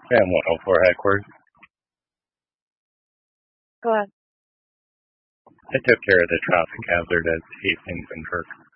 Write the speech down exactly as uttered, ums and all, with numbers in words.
Sam one oh four headquarters. Go ahead. I took care of the traffic hazard at Hastings and Kirk.